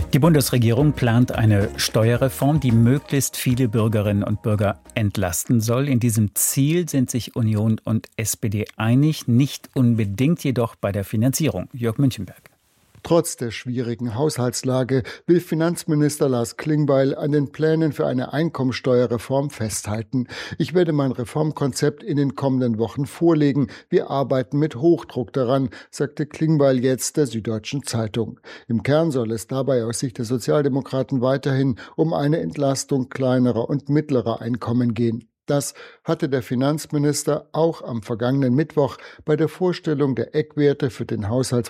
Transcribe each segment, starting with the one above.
Die Bundesregierung plant eine Steuerreform, die möglichst viele Bürgerinnen und Bürger entlasten soll. In diesem Ziel sind sich Union und SPD einig, nicht unbedingt jedoch bei der Finanzierung. Jörg Münchenberg. Trotz der schwierigen Haushaltslage will Finanzminister Lars Klingbeil an den Plänen für eine Einkommensteuerreform festhalten. Ich werde mein Reformkonzept in den kommenden Wochen vorlegen. Wir arbeiten mit Hochdruck daran, sagte Klingbeil jetzt der Süddeutschen Zeitung. Im Kern soll es dabei aus Sicht der Sozialdemokraten weiterhin um eine Entlastung kleinerer und mittlerer Einkommen gehen. Das hatte der Finanzminister auch am vergangenen Mittwoch bei der Vorstellung der Eckwerte für den Haushalt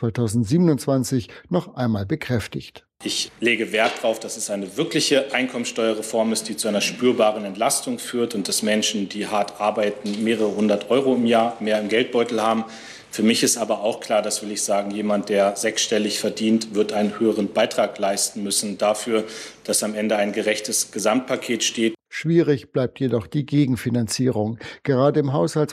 2027 noch einmal bekräftigt. Ich lege Wert darauf, dass es eine wirkliche Einkommensteuerreform ist, die zu einer spürbaren Entlastung führt und dass Menschen, die hart arbeiten, mehrere hundert Euro im Jahr mehr im Geldbeutel haben. Für mich ist aber auch klar, das will ich sagen, jemand, der sechsstellig verdient, wird einen höheren Beitrag leisten müssen dafür, dass am Ende ein gerechtes Gesamtpaket steht. Schwierig bleibt jedoch die Gegenfinanzierung. Gerade im Haushalt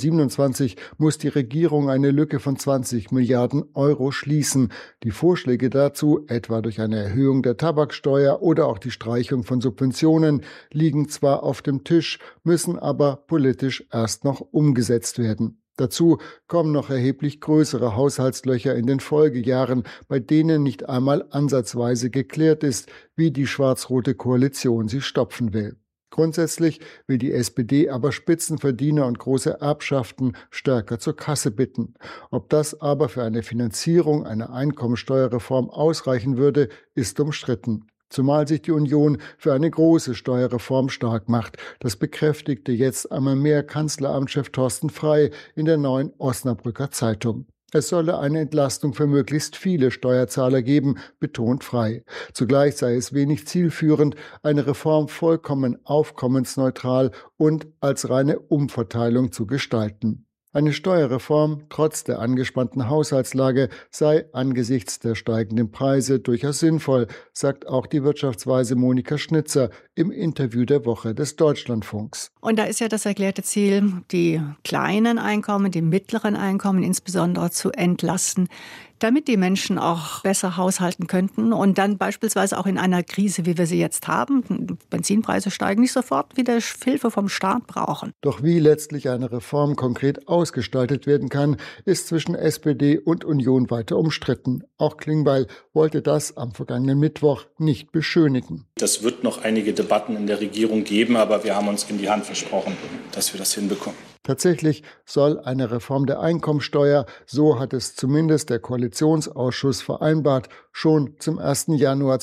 2027 muss die Regierung eine Lücke von 20 Milliarden Euro schließen. Die Vorschläge dazu, etwa durch eine Erhöhung der Tabaksteuer oder auch die Streichung von Subventionen, liegen zwar auf dem Tisch, müssen aber politisch erst noch umgesetzt werden. Dazu kommen noch erheblich größere Haushaltslöcher in den Folgejahren, bei denen nicht einmal ansatzweise geklärt ist, wie die schwarz-rote Koalition sie stopfen will. Grundsätzlich will die SPD aber Spitzenverdiener und große Erbschaften stärker zur Kasse bitten. Ob das aber für eine Finanzierung einer Einkommensteuerreform ausreichen würde, ist umstritten. Zumal sich die Union für eine große Steuerreform stark macht. Das bekräftigte jetzt einmal mehr Kanzleramtschef Thorsten Frey in der Neuen Osnabrücker Zeitung. Es solle eine Entlastung für möglichst viele Steuerzahler geben, betont Frey. Zugleich sei es wenig zielführend, eine Reform vollkommen aufkommensneutral und als reine Umverteilung zu gestalten. Eine Steuerreform, trotz der angespannten Haushaltslage, sei angesichts der steigenden Preise durchaus sinnvoll, sagt auch die Wirtschaftsweise Monika Schnitzer im Interview der Woche des Deutschlandfunks. Und da ist ja das erklärte Ziel, die kleinen Einkommen, die mittleren Einkommen insbesondere zu entlasten, damit die Menschen auch besser haushalten könnten und dann beispielsweise auch in einer Krise, wie wir sie jetzt haben, Benzinpreise steigen, nicht sofort wieder Hilfe vom Staat brauchen. Doch wie letztlich eine Reform konkret ausgestaltet werden kann, ist zwischen SPD und Union weiter umstritten. Auch Klingbeil wollte das am vergangenen Mittwoch nicht beschönigen. Das wird noch einige Debatten in der Regierung geben, aber wir haben uns in die Hand versprochen, dass wir das hinbekommen. Tatsächlich soll eine Reform der Einkommensteuer, so hat es zumindest der Koalitionsausschuss vereinbart, schon zum 1. Januar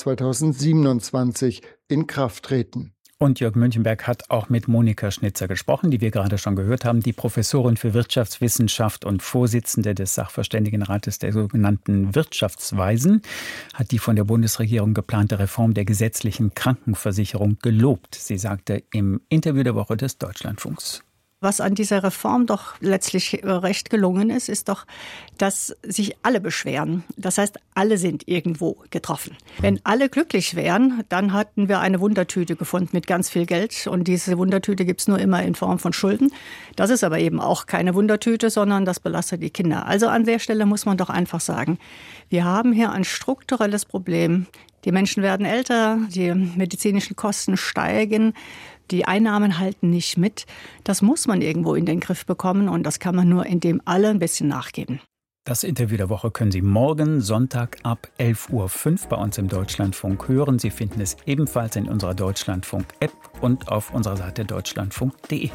2027 in Kraft treten. Und Jörg Münchenberg hat auch mit Monika Schnitzer gesprochen, die wir gerade schon gehört haben. Die Professorin für Wirtschaftswissenschaft und Vorsitzende des Sachverständigenrates der sogenannten Wirtschaftsweisen hat die von der Bundesregierung geplante Reform der gesetzlichen Krankenversicherung gelobt. Sie sagte im Interview der Woche des Deutschlandfunks. Was an dieser Reform doch letztlich recht gelungen ist, ist doch, dass sich alle beschweren. Das heißt, alle sind irgendwo getroffen. Wenn alle glücklich wären, dann hatten wir eine Wundertüte gefunden mit ganz viel Geld. Und diese Wundertüte gibt es nur immer in Form von Schulden. Das ist aber eben auch keine Wundertüte, sondern das belastet die Kinder. Also an der Stelle muss man doch einfach sagen, wir haben hier ein strukturelles Problem. Die Menschen werden älter, die medizinischen Kosten steigen. Die Einnahmen halten nicht mit. Das muss man irgendwo in den Griff bekommen und das kann man nur, indem alle ein bisschen nachgeben. Das Interview der Woche können Sie morgen Sonntag ab 11.05 Uhr bei uns im Deutschlandfunk hören. Sie finden es ebenfalls in unserer Deutschlandfunk-App und auf unserer Seite deutschlandfunk.de.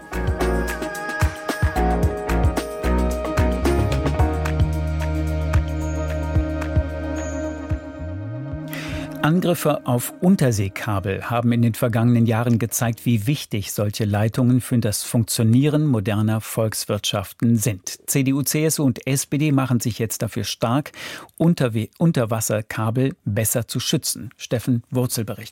Angriffe auf Unterseekabel haben in den vergangenen Jahren gezeigt, wie wichtig solche Leitungen für das Funktionieren moderner Volkswirtschaften sind. CDU, CSU und SPD machen sich jetzt dafür stark, Unterwasserkabel besser zu schützen. Steffen Wurzel berichtet.